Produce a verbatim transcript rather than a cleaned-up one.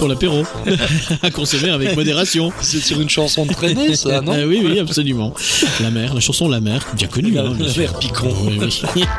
pour l'apéro. À consommer avec modération. C'est sur une chanson de traînée, ça, non? euh, Oui, oui, absolument. La mer, la chanson La mer, bien connue. La hein, bien mer sûr. Picon. Oui, oui.